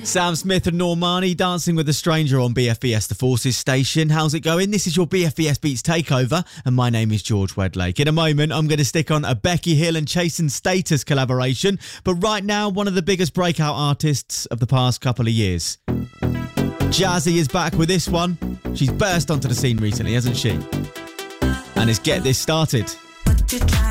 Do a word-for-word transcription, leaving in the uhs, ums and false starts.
Sam Smith and Normani dancing with a stranger on B F B S The Forces station. How's it going? This is your B F B S Beats Takeover, and my name is George Wedlake. In a moment, I'm going to stick on a Becky Hill and Chasen Status collaboration, but right now, one of the biggest breakout artists of the past couple of years. Jazzy is back with this one. She's burst onto the scene recently, hasn't she? And it's Get This Started. What you try